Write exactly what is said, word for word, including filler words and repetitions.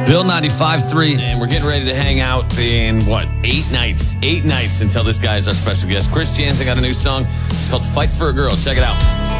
Bill ninety-five three. And we're getting ready to hang out in, what, eight nights? Eight nights until this guy is our special guest. Chris Jansen got a new song. It's called Fight for a Girl. Check it out.